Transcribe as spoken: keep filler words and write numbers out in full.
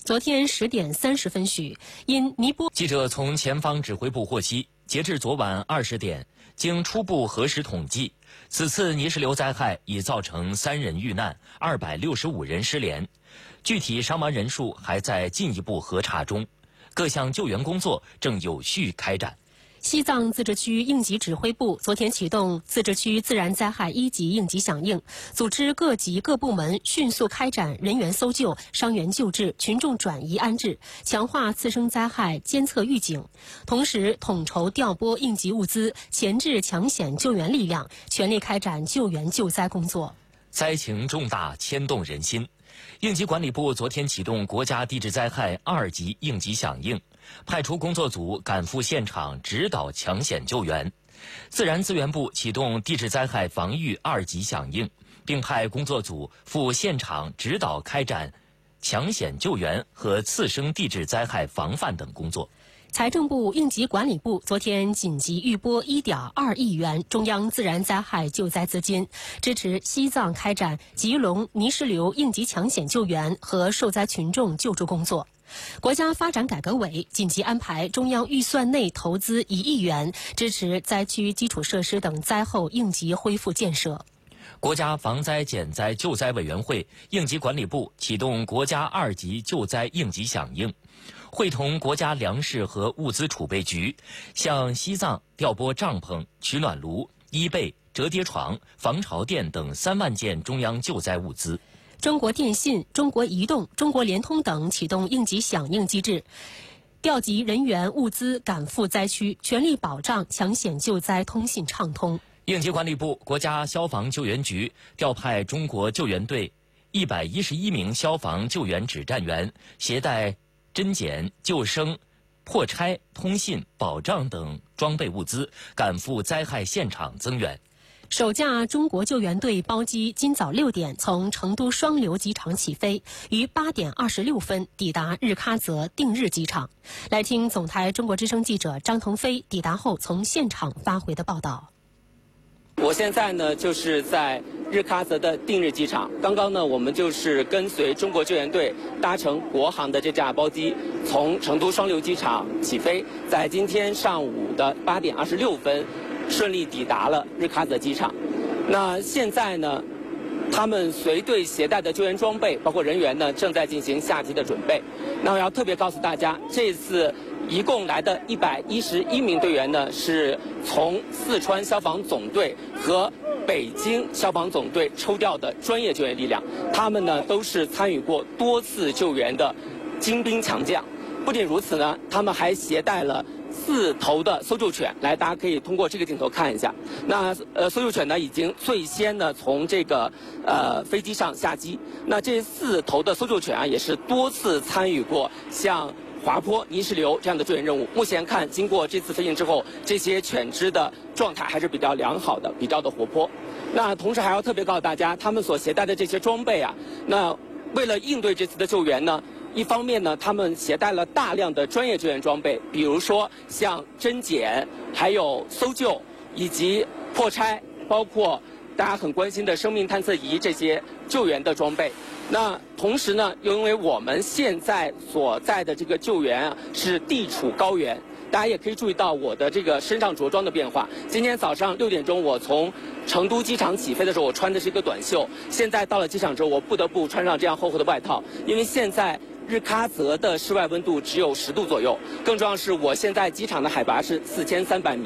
昨天十点三十分许，因尼泊记者从前方指挥部获悉，截至昨晚二十点，经初步核实统计，此次泥石流灾害已造成三人遇难，二百六十五人失联，具体伤亡人数还在进一步核查中，各项救援工作正有序开展。 西藏自治区应急指挥部昨天启动自治区自然灾害一级应急响应，组织各级各部门迅速开展人员搜救、伤员救治、群众转移安置，强化次生灾害监测预警，同时统筹调拨应急物资，前置抢险救援力量，全力开展救援救灾工作。 灾情重大，牵动人心。应急管理部昨天启动国家地质灾害二级应急响应，派出工作组赶赴现场指导抢险救援。自然资源部启动地质灾害防御二级响应，并派工作组赴现场指导开展抢险救援和次生地质灾害防范等工作。 财政部应急管理部昨天紧急预拨一点二亿元中央自然灾害救灾资金，支持西藏开展吉隆泥石流应急抢险救援和受灾群众救助工作。国家发展改革委紧急安排中央预算内投资一亿元，支持灾区基础设施等灾后应急恢复建设。 国家防灾减灾救灾委员会、应急管理部启动国家二级救灾应急响应，会同国家粮食和物资储备局向西藏调拨帐篷、取暖炉、衣被、折叠床、防潮垫等三万件中央救灾物资。 中国电信、中国移动、中国联通等启动应急响应机制，调集人员物资赶赴灾区，全力保障抢险救灾通信畅通。 应急管理部、国家消防救援局调派中国救援队一百一十一名消防救援指战员，携带侦检、救生、破拆、通信、保障等装备物资，赶赴灾害现场增援。 首架中国救援队包机今早六点从成都双流机场起飞，于八点二十六分抵达日喀则定日机场。来听总台中国之声记者张腾飞抵达后从现场发回的报道。 我现在呢就是在日喀则的定日机场，刚刚呢我们就是跟随中国救援队搭乘国航的这架包机，从成都双流机场起飞，在今天上午的八点二十六分顺利抵达了日喀则机场。那现在呢，他们随队携带的救援装备，包括人员呢，正在进行下机的准备。那我要特别告诉大家，这次一共来的一百一十一名队员呢，是从四川消防总队和北京消防总队抽调的专业救援力量，他们呢都是参与过多次救援的精兵强将。不仅如此呢，他们还携带了四头的搜救犬，来，大家可以通过这个镜头看一下。那呃，搜救犬呢，已经最先呢从这个呃飞机上下机。那这四头的搜救犬啊，也是多次参与过像滑坡、泥石流这样的救援任务。目前看，经过这次飞行之后，这些犬只的状态还是比较良好的，比较的活泼。那同时还要特别告诉大家，他们所携带的这些装备啊，那为了应对这次的救援呢，一方面呢，他们携带了大量的专业救援装备，比如说像侦检、还有搜救以及破拆，包括大家很关心的生命探测仪这些救援的装备。那同时呢，又因为我们现在所在的这个救援啊是地处高原，大家也可以注意到我的这个身上着装的变化。今天早上六点钟，我从成都机场起飞的时候，我穿的是一个短袖。现在到了机场之后，我不得不穿上这样厚厚的外套，因为现在日喀则的室外温度只有十度左右。更重要的是，我现在机场的海拔是四千三百米，